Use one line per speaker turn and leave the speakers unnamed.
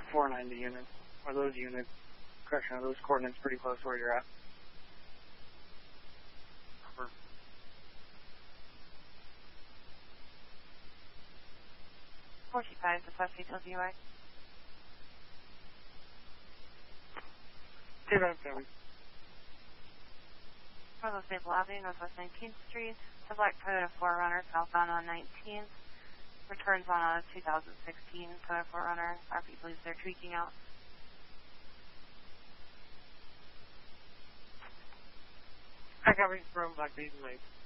490 units. Are those units, correction, are those coordinates pretty close to where you're at? Over.
.45 to West Details UI.
Okay, that's Debbie.
Carlos Maple Avenue, Northwest 19th Street. The black Toyota 4Runner southbound on 19th. Returns on a 2016 Toyota 4Runner. RP believes they're tweaking out.
I got me from Black Basin Lake.